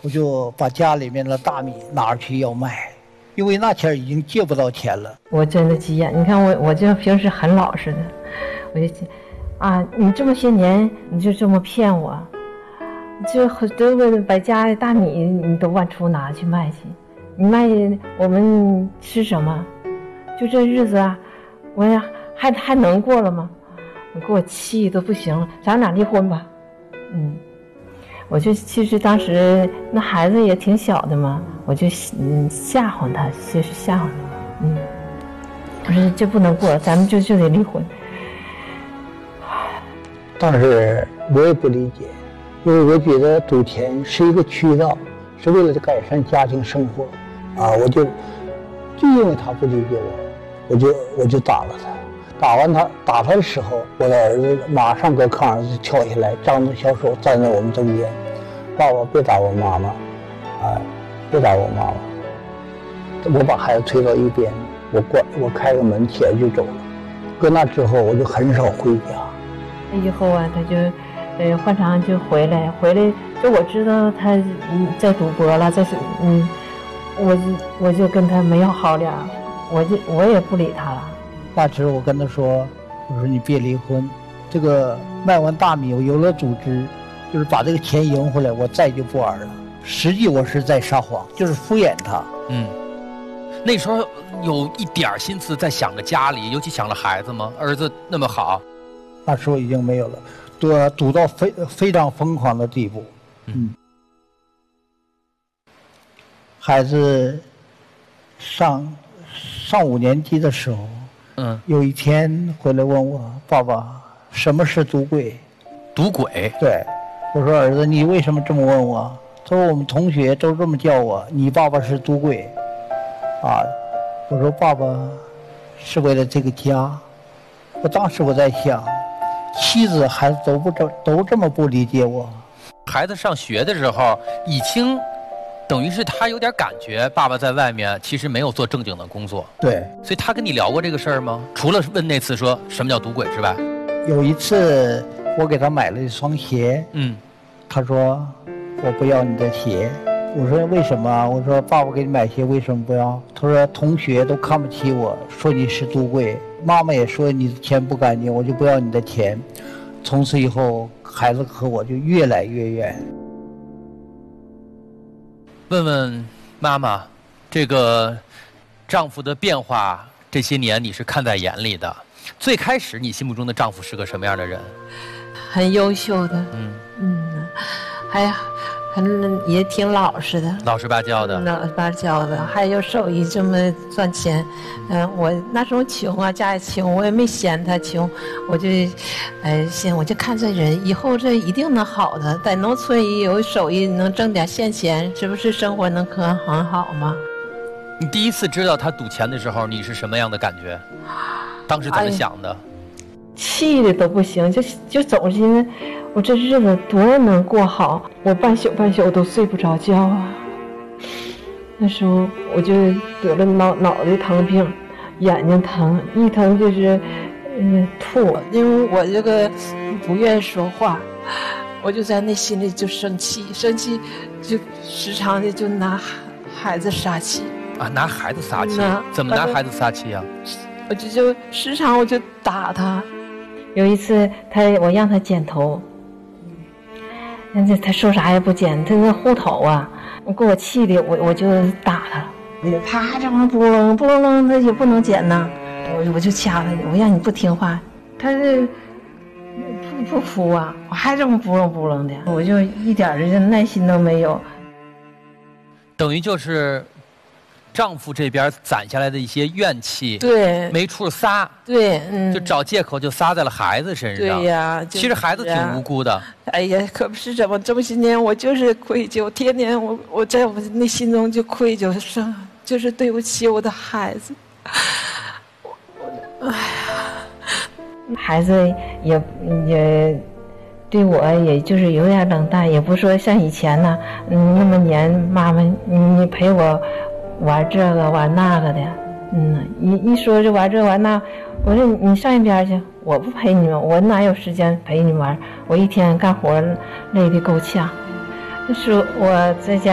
我就把家里面的大米拿去要卖，因为那天已经借不到钱了。 我真的急眼，你看我就平时很老实的，我就你这么些年你就这么骗我，就都把家里大米你都往出拿去卖去，你卖我们吃什么？就这日子啊，我呀还能过了吗？你给我气都不行了，咱俩离婚吧。我就其实当时那孩子也挺小的嘛，我就吓唬他，就是吓唬他，我说这不能过，咱们就得离婚。 但是我也不理解，因为我觉得赌钱是一个渠道，是为了改善家庭生活我就因为他不理解我就打了他。打他的时候，我的儿子马上搁炕上跳下来，张着小手站在我们中间，爸爸别打我妈妈，别打我妈妈。我把孩子推到一边，我开个门起来就走了。搁那之后我就很少回家。 以后他就换场就回来就我知道他在赌博了，我就跟他没有好脸，我也不理他了。那时我跟他说，我说你别离婚，这个卖完大米我有了组织，就是把这个钱赢回来，我再就不玩了。实际我是在撒谎，就是敷衍他。 那时候有一点心思在想着家里，尤其想着孩子吗？儿子那么好。 那时候已经没有了，赌到非常疯狂的地步。孩子上5年级的时候，有一天回来问我，爸爸，什么是赌鬼？ 赌鬼？ 对，我说儿子，你为什么这么问我？他说我们同学都这么叫我，你爸爸是赌鬼。我说爸爸是为了这个家。当时我在想，妻子孩子都这么不理解我。 孩子上学的时候已经等于是他有点感觉爸爸在外面其实没有做正经的工作。 对， 所以他跟你聊过这个事儿吗？除了问那次说什么叫赌鬼之外。 有一次我给他买了一双鞋，他说我不要你的鞋。我说为什么？我说爸爸给你买鞋为什么不要？他说同学都看不起我，说你是赌鬼，妈妈也说你的钱不干净，我就不要你的钱。从此以后孩子和我就越来越远。 问问妈妈，这个丈夫的变化这些年你是看在眼里的。最开始你心目中的丈夫是个什么样的人？ 很优秀的，也挺老实的， 老实巴交的， 还有手艺这么赚钱。我那时候穷啊，家里穷，我也没嫌他穷，我就我就看这人以后这一定能好的，在农村也有手艺，能挣点现钱，是不是生活能很好吗？ 你第一次知道他赌钱的时候，你是什么样的感觉？当时怎么想的？ 气的都不行，就总寻思我这日子多能过好，我半宿都睡不着觉啊。那时候我就得了脑袋疼病，眼睛疼，一疼就是吐，因为我这个不愿意说话，我就在内心里就生气就时常的就拿孩子撒气拿孩子撒气？怎么拿孩子撒气啊？ 我就时常我就打他。有一次我让他剪头，他说啥也不剪，他那护头啊，给我气的，我就打他，他还这么不楞他也不能剪呢，我就掐他，我让你不听话，他这不服啊，我还这么不楞的，我就一点的耐心都没有。 等于就是丈夫这边攒下来的一些怨气， 对， 没处撒， 对， 就找借口就撒在了孩子身上。 对呀， 其实孩子挺无辜的。 哎呀，可不是这么些年，我就是愧疚，天天我在我内心中就愧疚，就是对不起我的孩子。哎呀，孩子也对我也就是有点冷淡，也不说像以前呢，那么黏妈妈，你陪我玩这个玩那个的，一说就玩这玩那，我说你上一边去，我不陪你们，我哪有时间陪你玩？我一天干活累得够呛。就是我在家